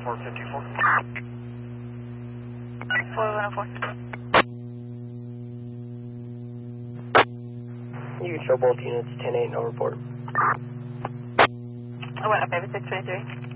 454. 4104. You can show both units 10-8, no report. I went up over 623.